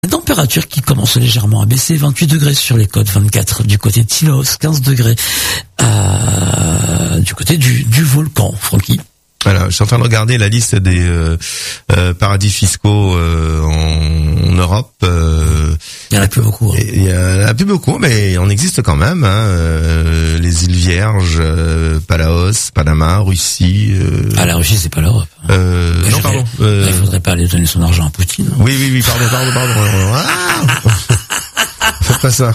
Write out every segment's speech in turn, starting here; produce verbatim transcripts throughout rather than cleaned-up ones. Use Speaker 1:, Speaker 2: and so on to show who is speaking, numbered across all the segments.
Speaker 1: La température qui commence légèrement à baisser, vingt-huit degrés sur les côtes, vingt-quatre du côté de Tilos, quinze degrés euh, du côté du, du volcan, Francky.
Speaker 2: Voilà, je suis en train de regarder la liste des euh, euh, paradis fiscaux euh, en, en Europe. Euh,
Speaker 1: il y en a plus beaucoup. Hein.
Speaker 2: Il y en a plus beaucoup, mais on existe quand même. Hein, euh, les îles Vierges, euh, Palaos, Panama, Russie. Euh,
Speaker 1: ah, la Russie, c'est pas l'Europe. Hein.
Speaker 2: Euh, non, pardon.
Speaker 1: Euh, il faudrait pas aller donner son argent à Poutine. Hein.
Speaker 2: Oui, oui, oui, pardon, pardon, pardon. Ah faites pas ça.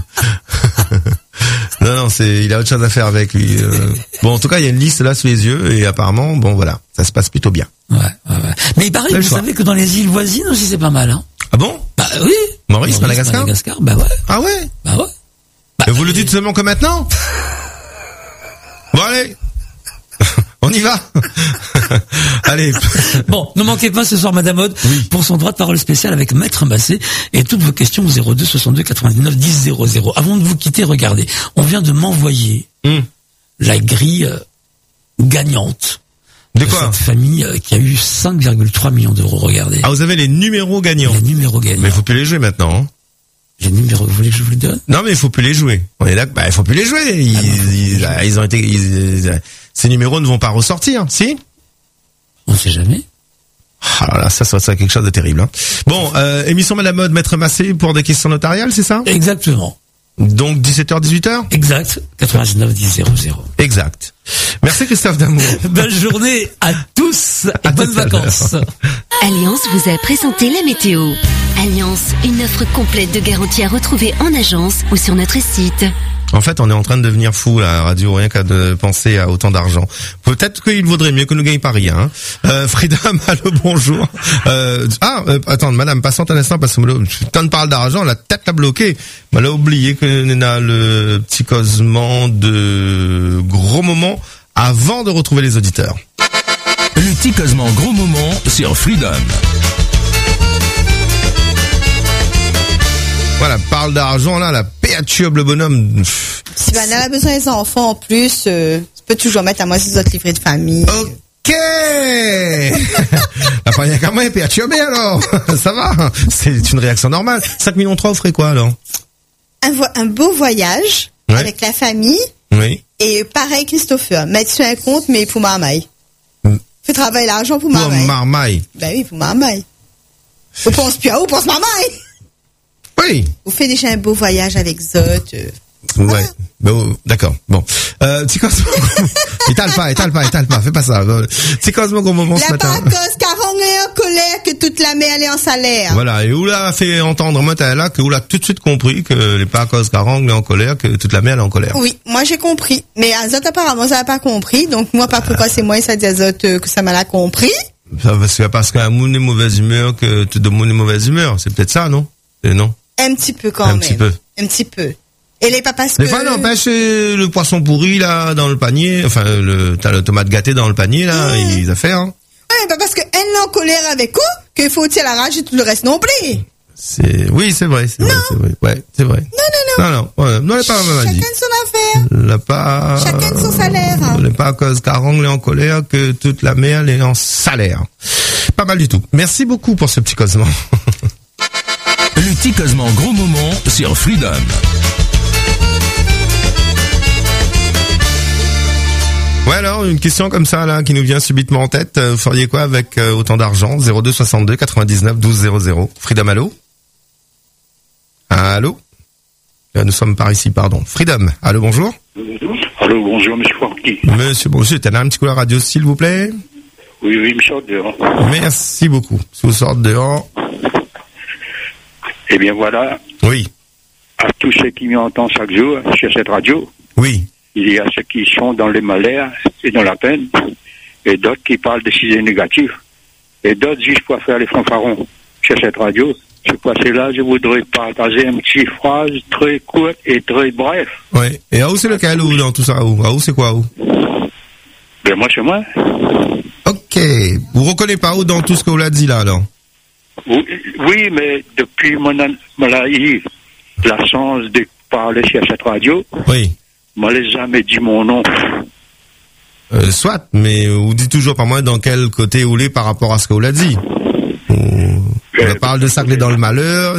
Speaker 2: Non, non, c'est, il a autre chose à faire avec lui. Euh, bon, en tout cas, il y a une liste là sous les yeux et apparemment, bon, voilà, ça se passe plutôt bien.
Speaker 1: Ouais, ouais, ouais. Mais il paraît que vous savez que dans les îles voisines aussi, c'est pas mal, hein.
Speaker 2: Ah bon?
Speaker 1: Bah oui.
Speaker 2: Maurice, Maurice Madagascar?
Speaker 1: Madagascar, bah ouais.
Speaker 2: Ah ouais?
Speaker 1: Bah ouais.
Speaker 2: Bah, et vous le dites seulement que maintenant? Bon, allez. On y va. Allez.
Speaker 1: Bon, ne manquez pas ce soir Madame Aude oui. pour son droit de parole spécial avec Maître Massé et toutes vos questions au zéro deux soixante-deux quatre-vingt-dix-neuf dix zéro zéro. Avant de vous quitter, regardez, on vient de m'envoyer mmh. la grille euh, gagnante
Speaker 2: de,
Speaker 1: de
Speaker 2: quoi
Speaker 1: cette famille euh, qui a eu cinq virgule trois millions d'euros. Regardez.
Speaker 2: Ah, vous avez les numéros gagnants.
Speaker 1: Les numéros gagnants.
Speaker 2: Mais il faut plus les jouer maintenant. Hein.
Speaker 1: Les numéros, vous voulez que je vous les donne?
Speaker 2: Non, mais il faut plus les jouer. On est là, bah il faut plus les jouer. Ils, ah non, ils, ils, ils ont été, ils, ils, ces numéros ne vont pas ressortir, si?
Speaker 1: On sait jamais.
Speaker 2: Ah là, ça serait quelque chose de terrible. Hein. Bon, euh, émission Madame Aude, Maître Massé pour des questions notariales, c'est ça?
Speaker 1: Exactement.
Speaker 2: Donc dix-sept heures dix-huit heures?
Speaker 1: Exact. quatre-vingt-dix-neuf dix zéro zéro.
Speaker 2: Exact. Merci Christophe Damour.
Speaker 1: Bonne journée à tous et à bonnes vacances.
Speaker 3: Alliance vous a présenté la météo. Alliance, une offre complète de garantie à retrouver en agence ou sur notre site.
Speaker 2: En fait, on est en train de devenir fou à la radio, rien qu'à de penser à autant d'argent. Peut-être qu'il vaudrait mieux que nous gagnions pas rien. Hein. Euh, Freedom, allô, bonjour. Euh, ah, euh, attends, madame, patiente un instant, parce que quand on parle d'argent, la tête l'a bloqué. Elle a oublié qu'on a le petit causement de gros moment avant de retrouver les auditeurs.
Speaker 4: Le petit causement gros moment sur Freedom.
Speaker 2: Voilà, parle d'argent, là, la péatube, le bonhomme.
Speaker 5: Si ben, elle a besoin des enfants en plus, euh, tu peux toujours mettre à moi ces autres livrets de famille.
Speaker 2: Ok. Enfin, il y a quand même péatube, alors. Ça va. C'est une réaction normale. cinq millions trois, vous ferez quoi, alors?
Speaker 5: Un, vo- un beau voyage, ouais. Avec la famille.
Speaker 2: Oui.
Speaker 5: Et pareil, Christopher, mettre sur un compte, mais pour Marmaille. Mm. Faut travailler l'argent pour Marmaille.
Speaker 2: Pour Marmaille.
Speaker 5: Ben oui, pour Marmaille. On pense plus à où, on pense Marmaille.
Speaker 2: Oui.
Speaker 5: Vous faites déjà un beau voyage avec Zot. Euh,
Speaker 2: ouais. Voilà. Bon, d'accord. Bon. Euh, c'est quoi ce étale pas, étale pas, étale pas. Fais pas ça. C'est quoi ce gros moment ce matin?
Speaker 5: La cause Caron est en colère que toute la mer est en salaire.
Speaker 2: Voilà. Et Oula a fait entendre moi là que Oula a tout de suite compris que les pas cause Caron est en colère, que toute la mer est en colère.
Speaker 5: Oui, moi j'ai compris. Mais Azot apparemment ça n'a pas compris. Donc moi pas pourquoi c'est moi et ça dit Azot que ça m'a l'a compris.
Speaker 2: C'est parce qu'un monde est mauvaise humeur que tout le monde est mauvaise humeur. C'est peut-être ça, non? Et non.
Speaker 5: Un petit peu quand
Speaker 2: un
Speaker 5: même.
Speaker 2: Un petit peu.
Speaker 5: Un petit peu. Et les papas
Speaker 2: que... Des fois, n'empêche le poisson pourri, là, dans le panier. Enfin, le, t'as le tomate gâté dans le panier, là, mmh. ils affaires. Hein.
Speaker 5: Ouais, bah parce qu'elle est en colère avec eux, qu'il faut tirer la rage et tout le reste non plus.
Speaker 2: C'est, oui, c'est vrai, c'est
Speaker 5: non.
Speaker 2: vrai, c'est vrai. Ouais, c'est vrai.
Speaker 5: Non, non, non.
Speaker 2: Non, non, ouais, non, elle est pas ma maladie.
Speaker 5: Chacun de son affaire.
Speaker 2: Elle pas.
Speaker 5: Chacun de son salaire. Hein.
Speaker 2: Elle n'est pas à cause qu'Arong est en colère que toute la mer est en salaire. Pas mal du tout. Merci beaucoup pour ce petit causement.
Speaker 4: Le petit causement gros moment sur Freedom.
Speaker 2: Ouais, alors, une question comme ça, là, qui nous vient subitement en tête. Vous feriez quoi avec euh, autant d'argent? zéro deux soixante-deux quatre-vingt-dix-neuf douze zéro zéro. Freedom, allô? Allô? Nous sommes par ici, pardon. Freedom, allô, bonjour?
Speaker 6: Allô, bonjour, monsieur Francky.
Speaker 2: Monsieur, bonjour, t'as un petit coup la radio, s'il vous plaît?
Speaker 6: Oui, oui, me sort dehors.
Speaker 2: Merci beaucoup. Si vous sortez dehors.
Speaker 6: Eh bien, voilà.
Speaker 2: Oui.
Speaker 6: À tous ceux qui m'entendent chaque jour sur cette radio.
Speaker 2: Oui.
Speaker 6: Il y a ceux qui sont dans les malheurs et dans la peine, et d'autres qui parlent de sujets négatifs, et d'autres juste pour faire les fanfarons sur cette radio. C'est pour cela je voudrais partager une petite phrase très courte et très bref.
Speaker 2: Oui. Et à où c'est lequel, ou dans tout ça, où? À où c'est quoi, où?
Speaker 6: Ben moi, c'est moi.
Speaker 2: Ok. Vous reconnaissez pas où dans tout ce que vous l'avez dit là, alors?
Speaker 6: Oui, oui, mais depuis mon maladie, la chance de parler sur cette radio.
Speaker 2: Oui.
Speaker 6: Je m'avais jamais dit mon nom.
Speaker 2: Euh, soit, mais vous dites toujours pas moi dans quel côté vous l'êtes par rapport à ce que vous l'avez dit. On, on parle de Saclay dans le malheur.